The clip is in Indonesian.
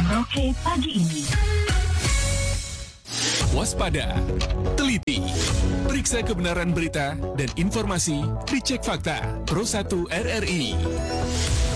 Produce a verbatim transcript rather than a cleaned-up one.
Merauke pagi ini. Waspada, teliti, periksa kebenaran berita dan informasi, dicek fakta. Pro satu R R I.